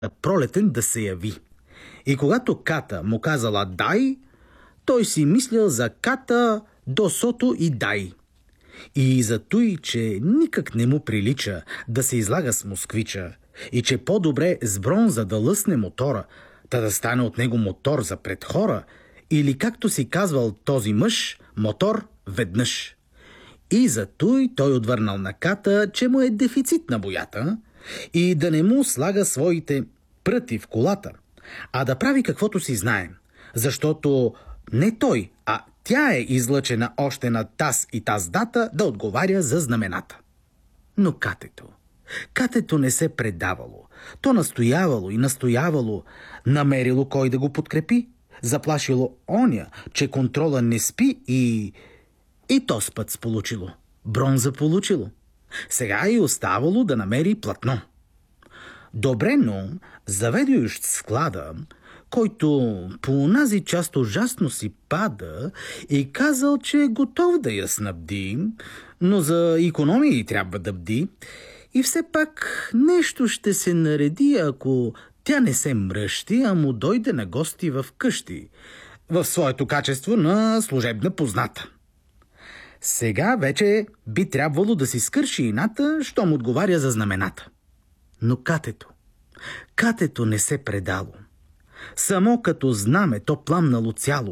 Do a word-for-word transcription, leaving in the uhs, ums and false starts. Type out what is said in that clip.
Пролетен да се яви. И когато Ката му казала дай, той си мислил за Ката до сото и дай. И за той, че никак не му прилича да се излага с москвича и че по-добре с бронза да лъсне мотора, та да стане от него мотор за пред хора, или както си казвал този мъж, мотор веднъж. И за той той отвърнал на Ката, че му е дефицит на боята и да не му слага своите пръти в колата, а да прави каквото си знае, защото не той, а тя е излъчена още на таз и таз дата да отговаря за знамената. Но Катето, Катето не се предавало. То настоявало и настоявало, намерило кой да го подкрепи, заплашило оня, че контрола не спи и... И то с път сполучило. Бронза получило. Сега и оставало да намери платно. Добре, но заведующ склада, който по онази част ужасно си пада и казал, че е готов да я снабди, но за икономии трябва да бди, и все пак нещо ще се нареди, ако тя не се мръщи, а му дойде на гости в къщи, в своето качество на служебна позната. Сега вече би трябвало да си скърши ината, щом отговаря за знамената. Но Катето, Катето не се предало. Само като знаме то пламнало цяло,